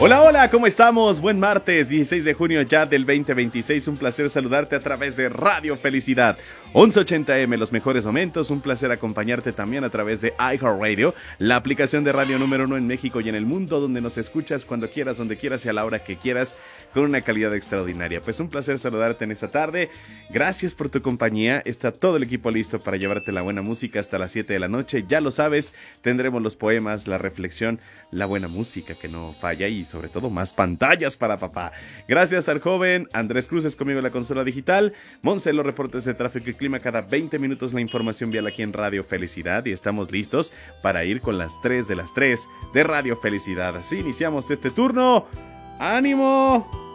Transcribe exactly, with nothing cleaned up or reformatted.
Hola, hola, ¿cómo estamos? Buen martes, dieciséis de junio ya del veinte veintiséis. Un placer saludarte a través de Radio Felicidad once ochenta eme, los mejores momentos. Un placer acompañarte también a través de iHeartRadio, la aplicación de radio número uno en México y en el mundo, donde nos escuchas cuando quieras, donde quieras y a la hora que quieras, con una calidad extraordinaria. Pues un placer saludarte en esta tarde. Gracias por tu compañía. Está todo el equipo listo para llevarte la buena música hasta las siete de la noche. Ya lo sabes, tendremos los poemas, la reflexión, la buena música que no falla y sobre todo más pantallas para papá. Gracias al joven Andrés Cruces conmigo en la consola digital. Monse, los reportes de tráfico y clima cada veinte minutos, la información vial aquí en Radio Felicidad, y estamos listos para ir con las tres de las tres de Radio Felicidad. Así iniciamos este turno. ¡Ánimo!